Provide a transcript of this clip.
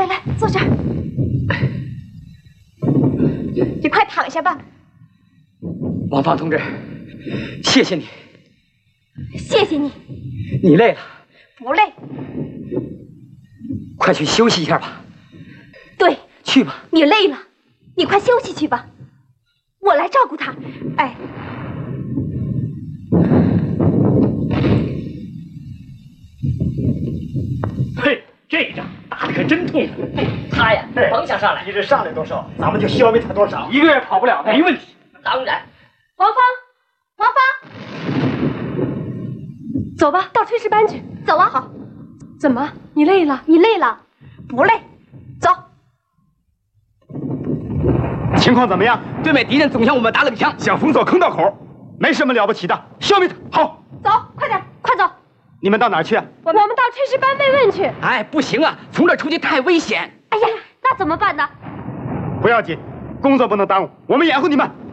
来来，坐这儿。你快躺下吧。 王芳同志，谢谢你。 谢谢你。 你累了？ 不累。 快去休息一下吧。 对， 去吧。 你累了，你快休息去吧，我来照顾他。哎。 嘿，这一仗打得可真痛快。 他呀，甭想上来， 你这上来多少，咱们就消灭他多少。 1个月跑不了，没问题。 当然。 王芳，王芳，走吧，到炊事班去。走啊。好。怎么？你累了？你累了？不累。走。 情况怎么样？ 对面敌人总向我们打冷枪， 想封锁坑道口，没什么了不起的，消灭他。好。 走，快点，快走。 你们到哪儿去啊？ 我们到炊事班慰问去。 哎，不行啊，从这出去太危险。 哎呀，那怎么办呢？ 不要紧，工作不能耽误，我们掩护你们。